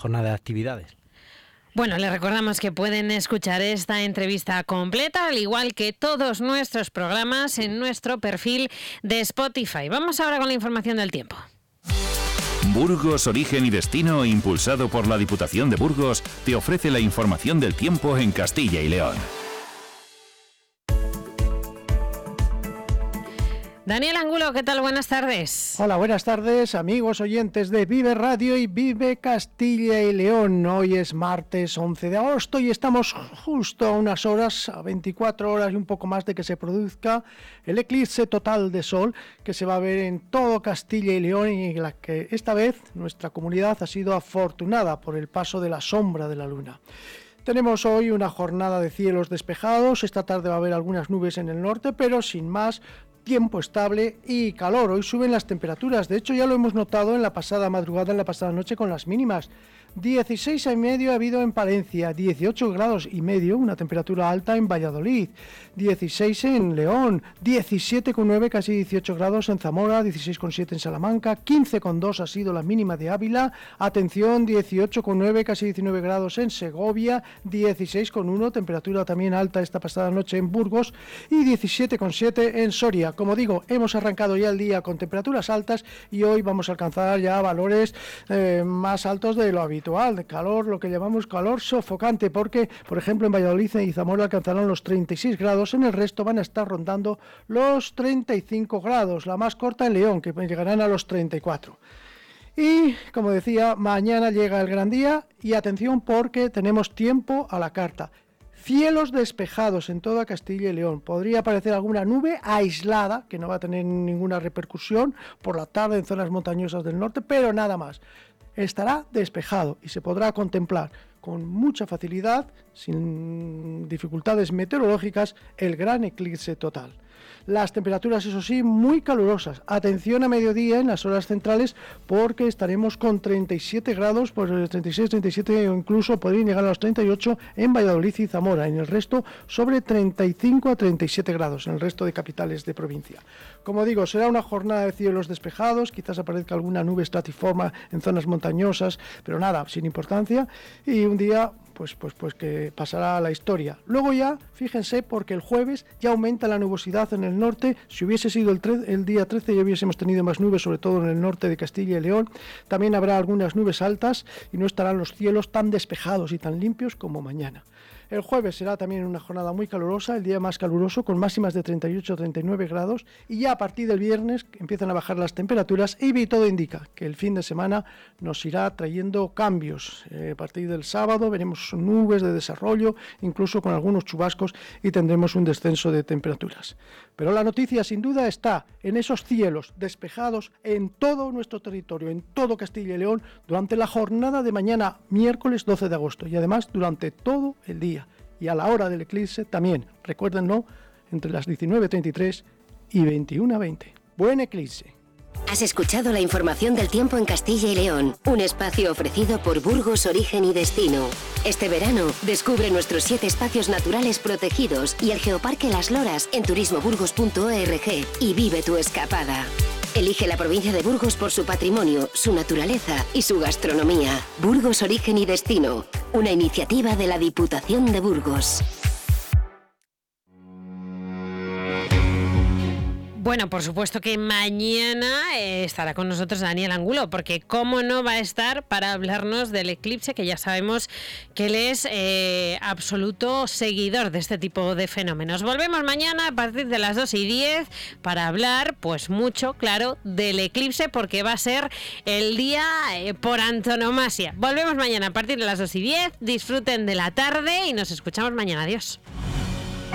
jornada de actividades. Bueno, les recordamos que pueden escuchar esta entrevista completa, al igual que todos nuestros programas, en nuestro perfil de Spotify. Vamos ahora con la información del tiempo. Burgos, Origen y Destino, impulsado por la Diputación de Burgos, te ofrece la información del tiempo en Castilla y León. Daniel Angulo, ¿qué tal? Buenas tardes. Hola, buenas tardes, amigos oyentes de Vive Radio y Vive Castilla y León. Hoy es martes 11 de agosto y estamos justo a unas horas, a 24 horas y un poco más de que se produzca el eclipse total de sol que se va a ver en todo Castilla y León, y en la que esta vez nuestra comunidad ha sido afortunada por el paso de la sombra de la luna. Tenemos hoy una jornada de cielos despejados. Esta tarde va a haber algunas nubes en el norte, pero sin más, tiempo estable y calor. Hoy suben las temperaturas, de hecho ya lo hemos notado en la pasada madrugada, en la pasada noche con las mínimas. 16,5 ha habido en Palencia, 18 grados y medio, una temperatura alta en Valladolid, 16 en León, 17,9, casi 18 grados en Zamora, 16,7 en Salamanca, 15,2 ha sido la mínima de Ávila, atención, 18,9, casi 19 grados en Segovia, 16,1, temperatura también alta esta pasada noche en Burgos, y 17,7 en Soria. Como digo, hemos arrancado ya el día con temperaturas altas y hoy vamos a alcanzar ya valores más altos de lo habitual, de calor, lo que llamamos calor sofocante, porque, por ejemplo, en Valladolid y Zamora alcanzarán los 36 grados, en el resto van a estar rondando los 35 grados, la más corta en León, que llegarán a los 34. Y, como decía, mañana llega el gran día y atención porque tenemos tiempo a la carta. Cielos despejados en toda Castilla y León. Podría aparecer alguna nube aislada, que no va a tener ninguna repercusión por la tarde en zonas montañosas del norte, pero nada más. Estará despejado y se podrá contemplar con mucha facilidad, sin dificultades meteorológicas, el gran eclipse total. Las temperaturas, eso sí, muy calurosas. Atención a mediodía en las horas centrales, porque estaremos con 37 grados, pues 36, 37 o incluso podrían llegar a los 38 en Valladolid y Zamora. En el resto, sobre 35 a 37 grados en el resto de capitales de provincia. Como digo, será una jornada de cielos despejados, quizás aparezca alguna nube estratiforme en zonas montañosas, pero nada, sin importancia, y un día pues que pasará a la historia. Luego ya, fíjense, porque el jueves ya aumenta la nubosidad en el norte. Si hubiese sido el día 13 ya hubiésemos tenido más nubes, sobre todo en el norte de Castilla y León. También habrá algunas nubes altas y no estarán los cielos tan despejados y tan limpios como mañana. El jueves será también una jornada muy calurosa, el día más caluroso, con máximas de 38 o 39 grados, y ya a partir del viernes empiezan a bajar las temperaturas y todo indica que el fin de semana nos irá trayendo cambios. A partir del sábado veremos nubes de desarrollo, incluso con algunos chubascos, y tendremos un descenso de temperaturas. Pero la noticia sin duda está en esos cielos despejados en todo nuestro territorio, en todo Castilla y León, durante la jornada de mañana, miércoles 12 de agosto, y además durante todo el día. Y a la hora del eclipse también, recuérdenlo, entre las 19:33 y 21:20. Buen eclipse. Has escuchado la información del tiempo en Castilla y León, un espacio ofrecido por Burgos, Origen y Destino. Este verano, descubre nuestros 7 espacios naturales protegidos y el Geoparque Las Loras en turismoburgos.org y vive tu escapada. Elige la provincia de Burgos por su patrimonio, su naturaleza y su gastronomía. Burgos, Origen y Destino, una iniciativa de la Diputación de Burgos. Bueno, por supuesto que mañana estará con nosotros Daniel Angulo, porque cómo no va a estar para hablarnos del eclipse, que ya sabemos que él es absoluto seguidor de este tipo de fenómenos. Volvemos mañana a partir de las 2:10 para hablar, pues mucho, claro, del eclipse, porque va a ser el día por antonomasia. Volvemos mañana a partir de las 2:10, disfruten de la tarde y nos escuchamos mañana. Adiós.